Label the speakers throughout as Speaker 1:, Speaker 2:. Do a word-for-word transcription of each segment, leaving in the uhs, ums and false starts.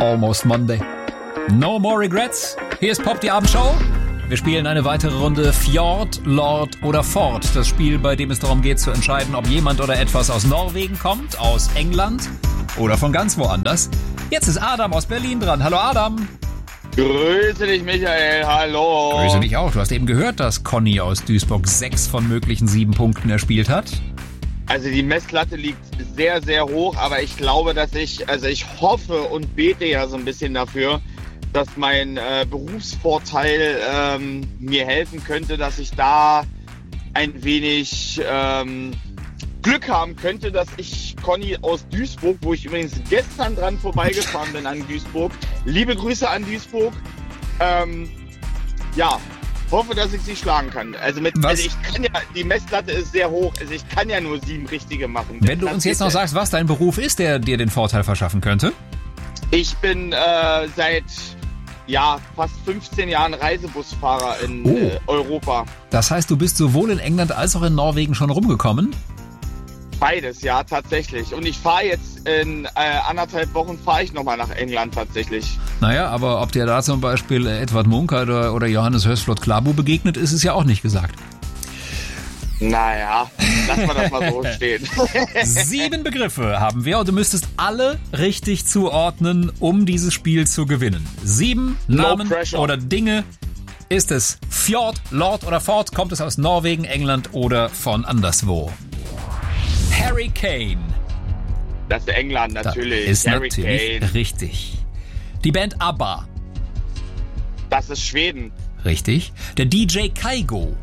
Speaker 1: Almost Monday. No more regrets. Hier ist Pop, die Abendshow. Wir spielen eine weitere Runde Fjord, Lord oder Ford. Das Spiel, bei dem es darum geht zu entscheiden, ob jemand oder etwas aus Norwegen kommt, aus England oder von ganz woanders. Jetzt ist Adam aus Berlin dran. Hallo Adam.
Speaker 2: Grüße dich, Michael. Hallo.
Speaker 1: Grüße dich auch. Du hast eben gehört, dass Conny aus Duisburg sechs von möglichen sieben Punkten erspielt hat.
Speaker 2: Also die Messlatte liegt sehr, sehr hoch, aber ich glaube, dass ich, also ich hoffe und bete ja so ein bisschen dafür, dass mein äh, Berufsvorteil ähm, mir helfen könnte, dass ich da ein wenig ähm, Glück haben könnte, dass ich Conny aus Duisburg, wo ich übrigens gestern dran vorbeigefahren bin an Duisburg, liebe Grüße an Duisburg, ähm, ja, hoffe, dass ich sie schlagen kann. Also, mit, also ich kann ja, die Messlatte ist sehr hoch, also ich kann ja nur sieben richtige machen.
Speaker 1: Wenn du uns jetzt noch sagst, was dein Beruf ist, der dir den Vorteil verschaffen könnte?
Speaker 2: Ich bin äh, seit ja, fast fünfzehn Jahren Reisebusfahrer in
Speaker 1: oh.
Speaker 2: äh, Europa.
Speaker 1: Das heißt, du bist sowohl in England als auch in Norwegen schon rumgekommen?
Speaker 2: Beides, ja, tatsächlich. Und ich fahre jetzt in äh, anderthalb Wochen fahre ich nochmal nach England tatsächlich.
Speaker 1: Naja, aber ob dir da zum Beispiel Edward Munch oder, oder Johannes Hörsflot-Klabu begegnet, ist es ja auch nicht gesagt.
Speaker 2: Naja, lassen wir das mal so stehen.
Speaker 1: Sieben Begriffe haben wir und du müsstest alle richtig zuordnen, um dieses Spiel zu gewinnen. Sieben Namen oder Dinge. Ist es Fjord, Lord oder Ford? Kommt es aus Norwegen, England oder von anderswo? Harry Kane.
Speaker 2: Das ist England natürlich.
Speaker 1: Das ist
Speaker 2: Harry
Speaker 1: natürlich
Speaker 2: Kane.
Speaker 1: Richtig. Die Band ABBA.
Speaker 2: Das ist Schweden.
Speaker 1: Richtig. Der D J Kygo.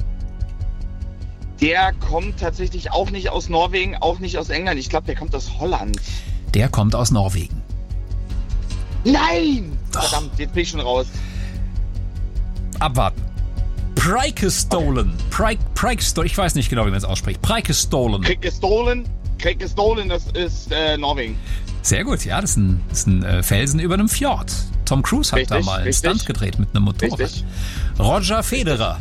Speaker 2: Der kommt tatsächlich auch nicht aus Norwegen, auch nicht aus England. Ich glaube, der kommt aus Holland.
Speaker 1: Der kommt aus Norwegen.
Speaker 2: Nein!
Speaker 1: Doch.
Speaker 2: Verdammt, jetzt bin ich schon raus.
Speaker 1: Abwarten. Preikestolen. Okay. Preikestolen. Ich weiß nicht genau, wie man es ausspricht. Preikestolen.
Speaker 2: Preikestolen. Preikestolen, das ist äh, Norwegen.
Speaker 1: Sehr gut, ja, das ist ein, das ist ein äh, Felsen über einem Fjord. Tom Cruise hat richtig, da mal einen Stunt gedreht mit einem Motorrad. Richtig. Roger Federer.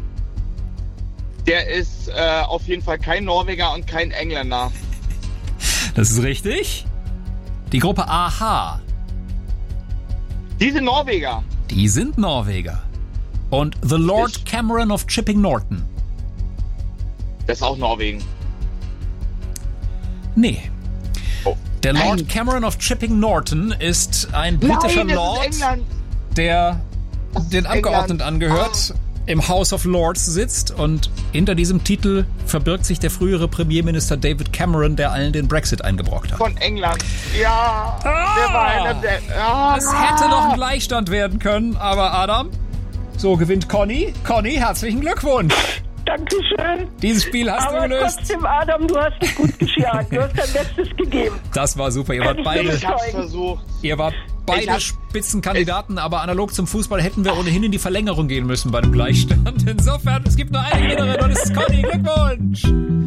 Speaker 2: Der ist äh, auf jeden Fall kein Norweger und kein Engländer.
Speaker 1: Das ist richtig. Die Gruppe Aha.
Speaker 2: Die sind Norweger.
Speaker 1: Die sind Norweger. Und The Lord ich. Cameron of Chipping Norton.
Speaker 2: Das ist auch Norwegen.
Speaker 1: Nee.
Speaker 2: Oh.
Speaker 1: Der
Speaker 2: Nein.
Speaker 1: Lord Cameron of Chipping Norton ist ein britischer
Speaker 2: Nein,
Speaker 1: Lord, der den Abgeordneten angehört, oh. im House of Lords sitzt und hinter diesem Titel verbirgt sich der frühere Premierminister David Cameron, der allen den Brexit eingebrockt hat.
Speaker 2: Von England. Ja.
Speaker 1: Ah,
Speaker 2: der war einer der, ah,
Speaker 1: es hätte noch ein Gleichstand werden können, aber Adam, so gewinnt Conny. Conny, herzlichen Glückwunsch.
Speaker 3: Dankeschön.
Speaker 1: Dieses Spiel hast
Speaker 3: aber
Speaker 1: du gelöst.
Speaker 3: Trotzdem, Adam, du hast dich gut geschlagen. Du hast dein Bestes gegeben.
Speaker 1: Das war super. Ihr wart beide,
Speaker 2: ich hab's versucht.
Speaker 1: Ihr wart beide Spitzenkandidaten, aber analog zum Fußball hätten wir ohnehin in die Verlängerung gehen müssen bei dem Gleichstand. Insofern, es gibt nur eine Gewinnerin und es ist Conny. Glückwunsch.